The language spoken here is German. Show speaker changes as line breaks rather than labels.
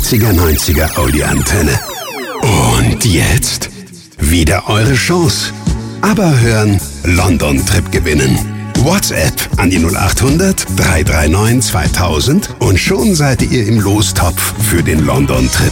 80er-90er Audi-Antenne. Und jetzt wieder eure Chance. Aber hören, London-Trip gewinnen. WhatsApp an die 0800 339 2000 und schon seid ihr im Lostopf für den London-Trip.